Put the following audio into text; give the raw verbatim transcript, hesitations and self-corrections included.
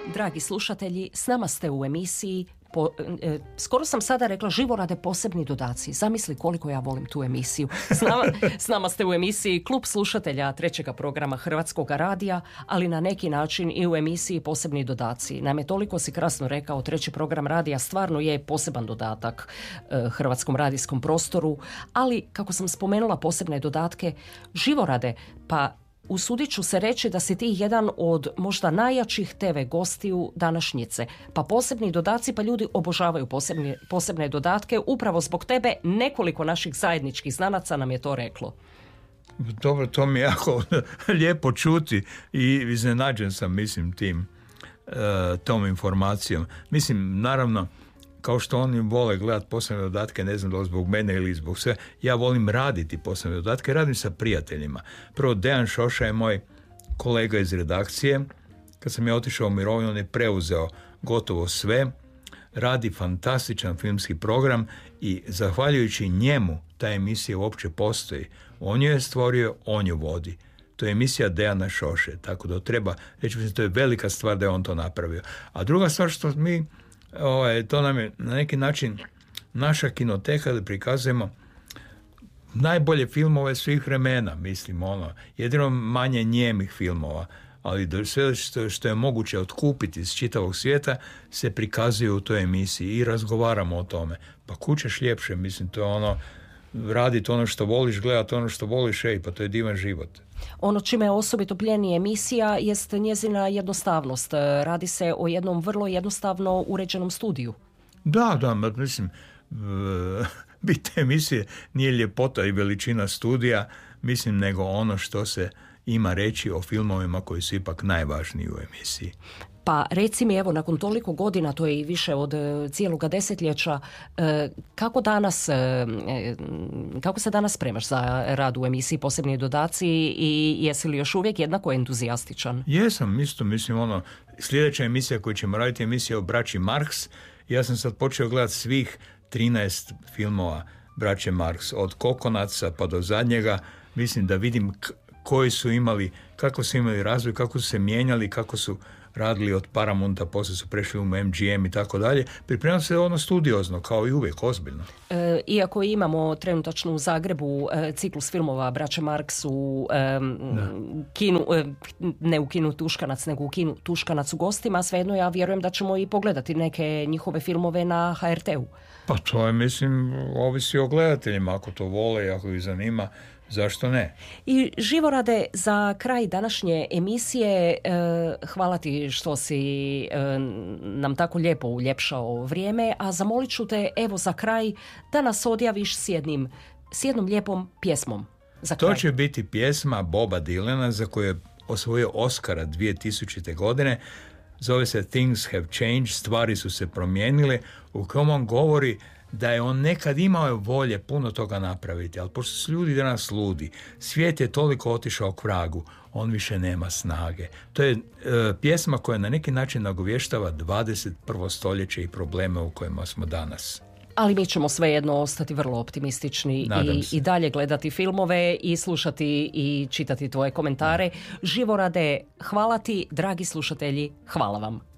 Dragi slušatelji, s nama ste u emisiji, po, e, skoro sam sada rekla Živorade posebni dodaci. Zamisli koliko ja volim tu emisiju. S nama, s nama ste u emisiji Klub slušatelja trećega programa Hrvatskog radija, ali na neki način i u emisiji Posebni dodaci. Naime, toliko si krasno rekao, treći program radija stvarno je poseban dodatak e, hrvatskom radijskom prostoru, ali kako sam spomenula posebne dodatke, Živorade, pa usudit ću se reći da si ti jedan od možda najjačih te ve gostiju današnjice. Pa posebni dodaci, pa ljudi obožavaju posebne, posebne dodatke. Upravo zbog tebe nekoliko naših zajedničkih znanaca nam je to reklo. Dobro, to mi je jako lijepo čuti i iznenađen sam, mislim, tim, tom informacijom. Mislim, naravno, kao što oni vole gledati posebne dodatke, ne znam da li zbog mene ili zbog sve, ja volim raditi posebne dodatke, radim sa prijateljima. Prvo, Dejan Šoša je moj kolega iz redakcije. Kad sam ja otišao u mirovinu, on je preuzeo gotovo sve, radi fantastičan filmski program i zahvaljujući njemu ta emisija uopće postoji. On ju je stvorio, on ju vodi. To je emisija Dejana Šoše, tako da treba reći, mislim, to je velika stvar da je on to napravio. A druga stvar što mi Ovaj, to nam je na neki način naša kinoteka da prikazujemo najbolje filmove svih vremena, mislim, ono, jedino manje njemih filmova, ali sve što, što je moguće otkupiti iz čitavog svijeta se prikazuje u toj emisiji i razgovaramo o tome. Pa kućeš ljepše, mislim, to je ono, raditi ono što voliš, gledati ono što voliš, ej, pa to je divan život. Ono čime je osobito plijeni emisija jest njezina jednostavnost. Radi se o jednom vrlo jednostavno uređenom studiju. Da, da, mislim, bit emisije nije ljepota i veličina studija, mislim, nego ono što se ima reći o filmovima koji su ipak najvažniji u emisiji. Pa reci mi, evo, nakon toliko godina, to je i više od cijeloga desetljeća, kako danas, kako se danas spremaš za rad u emisiji Posebni dodaci i jesi li još uvijek jednako entuzijastičan? Jesam, isto, mislim, ono, sljedeća emisija koju ćemo raditi je emisija o braći Marx. Ja sam sad počeo gledati svih trinaest filmova braće Marx, od Kokonaca pa do zadnjega, mislim da vidim k- koji su imali, kako su imali razvoj, kako su se mijenjali, kako su radili od Paramounta, poslije su prešli u em ge em i tako dalje. Pripremam se ono studiozno, kao i uvijek, ozbiljno. E, iako imamo trenutačno u Zagrebu e, ciklus filmova braće Marx u e, kinu, e, ne u kinu Tuškanac, nego u kinu Tuškanac u gostima, svejedno ja vjerujem da ćemo i pogledati neke njihove filmove na ha er te u. Pa to je, mislim, ovisi o gledateljima, ako to vole i ako ih zanima, zašto ne? I Živorade, za kraj današnje emisije, e, hvala ti što si e, nam tako lijepo uljepšao vrijeme, a zamolit ću te, evo, za kraj, da nas odjaviš s jednim, s jednom lijepom pjesmom. Za kraj. To će biti pjesma Boba Dylana, za koju je osvojio Oscara dvije tisućite. godine. Zove se Things Have Changed, stvari su se promijenile, u kojem on govori da je on nekad imao volje puno toga napraviti, ali pošto su ljudi danas ludi, svijet je toliko otišao k vragu, on više nema snage. To je e, pjesma koja na neki način nagovještava dvadeset prvo stoljeće i probleme u kojima smo danas. Ali mi ćemo svejedno ostati vrlo optimistični i, i dalje gledati filmove i slušati i čitati tvoje komentare. Živorade, hvala ti, dragi slušatelji, hvala vam.